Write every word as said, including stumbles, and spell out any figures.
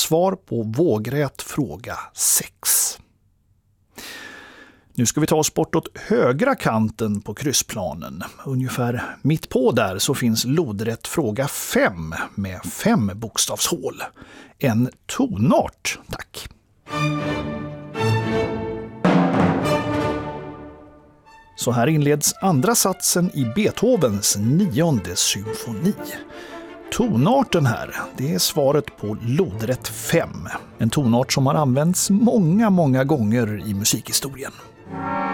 svar på vågrätt fråga sex. Nu ska vi ta oss bortåt högra kanten på kryssplanen. Ungefär mitt på där så finns lodrätt fråga fem med fem bokstavshål. En tonart, tack. Så här inleds andra satsen i Beethovens nionde symfoni. Tonarten här, det är svaret på lodrätt fem. En tonart som har använts många, många gånger i musikhistorien.